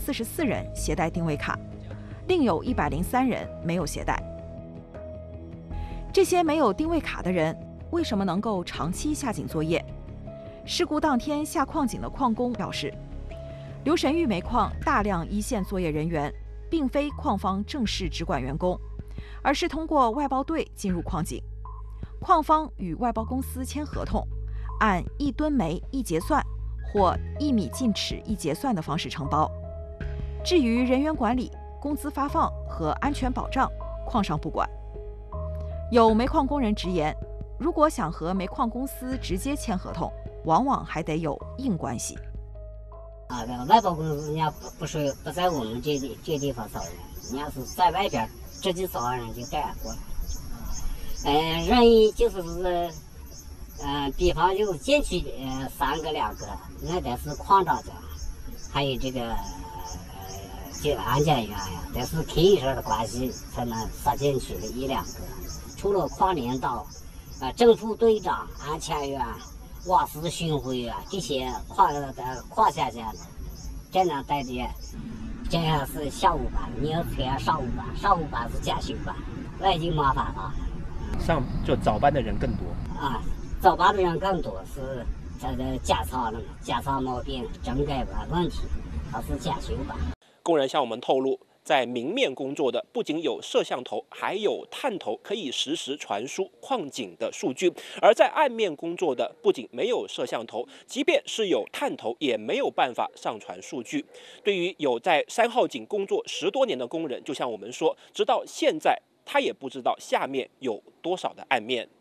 144人携带定位卡，另有103人没有携带。这些没有定位卡的人为什么能够长期下井作业？事故当天下矿井的矿工表示，刘神峪煤矿大量一线作业人员并非矿方正式直管员工，而是通过外包队进入矿井，矿方与外包公司签合同，按1吨煤1结算或1米进尺1结算的方式承包。至于人员管理、工资发放和安全保障，矿上不管。有煤矿工人直言，如果想和煤矿公司直接签合同，往往还得有硬关系。 外包公司人家不在我们这地方招人，人家是在外边直接招人就带过来。人就是比方就进去3个2个，那得是矿长家，还有这个这个安检员呀，得是亲一声的关系才能杀进去的1、2个。除了矿领导、政府队长、安检员、瓦斯巡回员这些矿下去，这样带的，这样是下午班，你要推上午班，上午班是加休班，那就麻烦了。 就早班的人更多早班的人更多，是这个检查毛病、整改问题，它是加休班。 工人向我们透露，在明面工作的不仅有摄像头，还有探头，可以实时传输矿井的数据；而在暗面工作的不仅没有摄像头，即便是有探头，也没有办法上传数据。对于有在3号井工作10多年的工人，就像我们说，直到现在他也不知道下面有多少的暗面。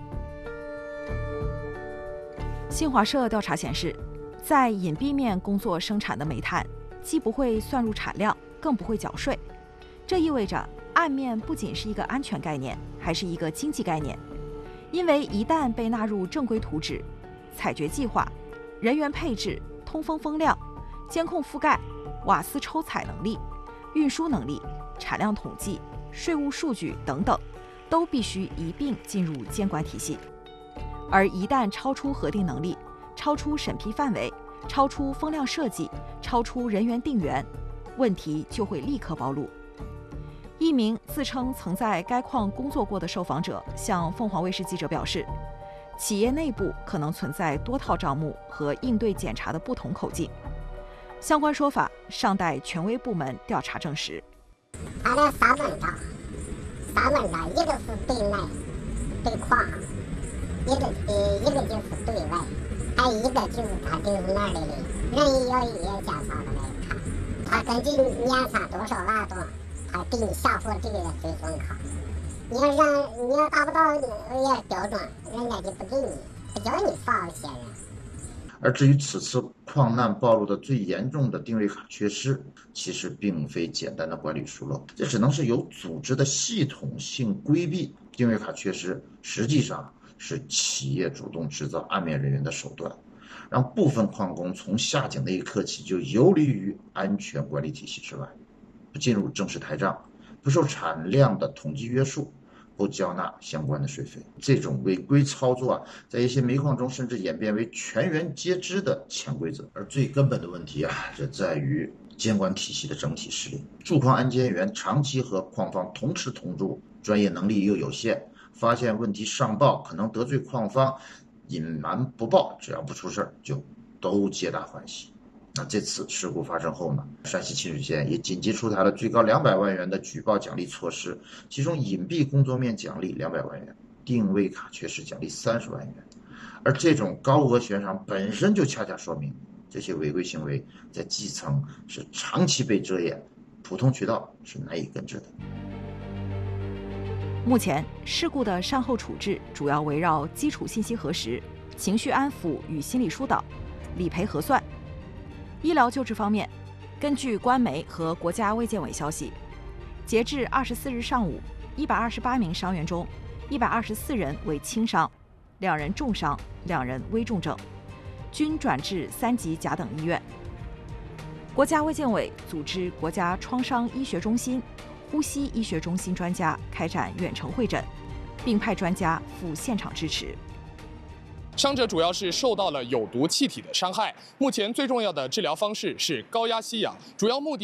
新华社调查显示，在隐蔽面工作生产的煤炭，既不会算入产量，更不会缴税。这意味着暗面不仅是一个安全概念，还是一个经济概念。因为一旦被纳入正规图纸、采掘计划、人员配置、通风风量、监控覆盖、瓦斯抽采能力、运输能力、产量统计、税务数据等等，都必须一并进入监管体系。而一旦超出核定能力、超出审批范围、超出风量设计、超出人员定员，问题就会立刻暴露。一名自称曾在该矿工作过的受访者向凤凰卫视记者表示，企业内部可能存在多套账目和应对检查的不同口径，相关说法尚待权威部门调查证实。 他的3文账，一个是对内对矿，一个就是对外，还有一个就是他就是那里的人要也检查的来看，他根据年产多少万吨，他给你下货这个水准卡。你要达不到标准，人家就不给你，不叫你放些人。 而至于此次矿难暴露的最严重的定位卡缺失，其实并非简单的管理疏漏，这只能是有组织的系统性规避定位卡缺失，实际上是企业主动制造暗面人员的手段，让部分矿工从下井那一刻起就游离于安全管理体系之外，不进入正式台账，不受产量的统计约束，不交纳相关的税费。这种违规操作在一些煤矿中甚至演变为全员皆知的潜规则。而最根本的问题这在于监管体系的整体失灵。驻矿安监员长期和矿方同吃同住，专业能力又有限，发现问题上报可能得罪矿方，隐瞒不报，只要不出事就都皆大欢喜。那这次事故发生后呢，山西清水县也紧急出台了最高200万元的举报奖励措施，其中隐蔽工作面奖励200万元，定位卡缺失奖励30万元。而这种高额悬赏本身就恰恰说明，这些违规行为在基层是长期被遮掩，普通渠道是难以根治的。 目前，事故的善后处置主要围绕基础信息核实、情绪安抚与心理疏导、理赔核算。医疗救治方面，根据官媒和国家卫健委消息，截至24日上午，128名伤员中，124人为轻伤，2人重伤，2人危重症，均转至3级甲等医院。国家卫健委组织国家创伤医学中心、呼吸医学中心专家开展远程会诊，并派专家赴现场支持。 伤者主要是受到了有毒气体的伤害，目前最重要的治疗方式是高压吸氧，主要目的